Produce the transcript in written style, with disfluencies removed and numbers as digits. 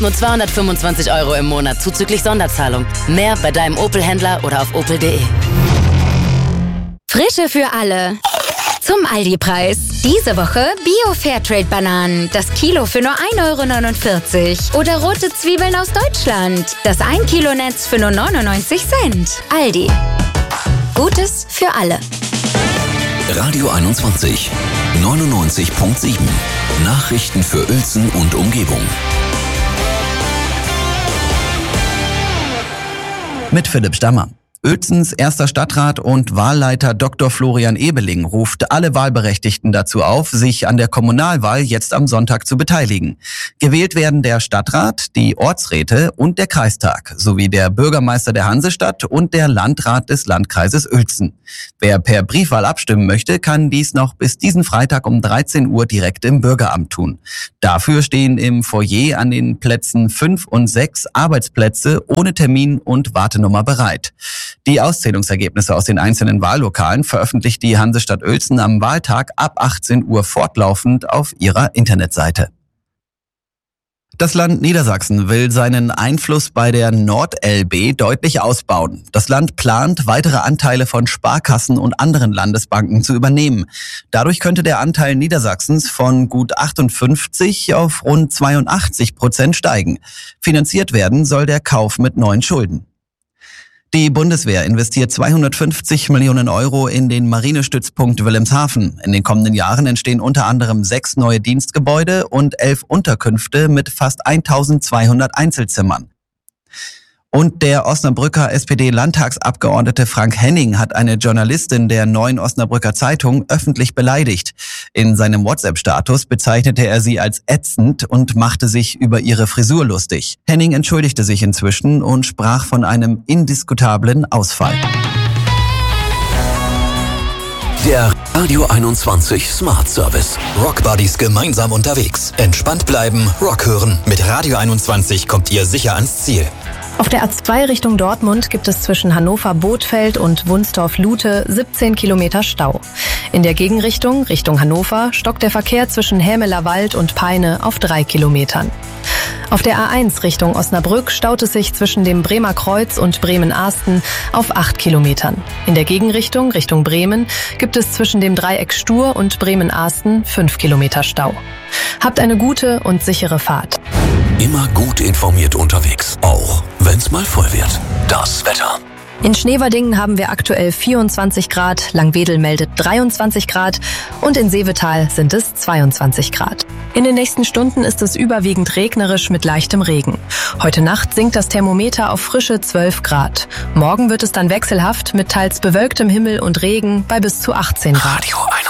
nur 225 € im Monat zuzüglich Sonderzahlung. Mehr bei deinem Opel-Händler oder auf opel.de. Frische für alle. Zum Aldi-Preis. Diese Woche Bio-Fairtrade-Bananen. Das Kilo für nur 1,49 €. Oder rote Zwiebeln aus Deutschland. Das 1 Kilo Netz für nur 99 Cent. Aldi. Gutes für alle. Radio 21, 99.7. Nachrichten für Uelzen und Umgebung. Mit Philipp Stammer. Uelzens erster Stadtrat und Wahlleiter Dr. Florian Ebeling ruft alle Wahlberechtigten dazu auf, sich an der Kommunalwahl jetzt am Sonntag zu beteiligen. Gewählt werden der Stadtrat, die Ortsräte und der Kreistag sowie der Bürgermeister der Hansestadt und der Landrat des Landkreises Uelzen. Wer per Briefwahl abstimmen möchte, kann dies noch bis diesen Freitag um 13 Uhr direkt im Bürgeramt tun. Dafür stehen im Foyer an den Plätzen 5 und 6 Arbeitsplätze ohne Termin und Wartenummer bereit. Die Auszählungsergebnisse aus den einzelnen Wahllokalen veröffentlicht die Hansestadt Uelzen am Wahltag ab 18 Uhr fortlaufend auf ihrer Internetseite. Das Land Niedersachsen will seinen Einfluss bei der NordLB deutlich ausbauen. Das Land plant, weitere Anteile von Sparkassen und anderen Landesbanken zu übernehmen. Dadurch könnte der Anteil Niedersachsens von gut 58 auf rund 82% steigen. Finanziert werden soll der Kauf mit neuen Schulden. Die Bundeswehr investiert 250 Millionen € in den Marinestützpunkt Wilhelmshaven. In den kommenden Jahren entstehen unter anderem 6 neue Dienstgebäude und 11 Unterkünfte mit fast 1200 Einzelzimmern. Und der Osnabrücker SPD-Landtagsabgeordnete Frank Henning hat eine Journalistin der Neuen Osnabrücker Zeitung öffentlich beleidigt. In seinem WhatsApp-Status bezeichnete er sie als ätzend und machte sich über ihre Frisur lustig. Henning entschuldigte sich inzwischen und sprach von einem indiskutablen Ausfall. Der Radio 21 Smart Service. Rock Buddies gemeinsam unterwegs. Entspannt bleiben, Rock hören. Mit Radio 21 kommt ihr sicher ans Ziel. Auf der A2 Richtung Dortmund gibt es zwischen Hannover-Bothfeld und Wunstorf-Lute 17 Kilometer Stau. In der Gegenrichtung, Richtung Hannover, stockt der Verkehr zwischen Hämeler Wald und Peine auf 3 Kilometern. Auf der A1 Richtung Osnabrück staut es sich zwischen dem Bremer Kreuz und Bremen-Ahsten auf 8 Kilometern. In der Gegenrichtung, Richtung Bremen, gibt es zwischen dem Dreieck Stur und Bremen-Ahsten 5 Kilometer Stau. Habt eine gute und sichere Fahrt. Immer gut informiert unterwegs, auch wenn's mal voll wird. Das Wetter. In Schneverdingen haben wir aktuell 24 Grad, Langwedel meldet 23 Grad und in Seevetal sind es 22 Grad. In den nächsten Stunden ist es überwiegend regnerisch mit leichtem Regen. Heute Nacht sinkt das Thermometer auf frische 12 Grad. Morgen wird es dann wechselhaft mit teils bewölktem Himmel und Regen bei bis zu 18 Grad. Radio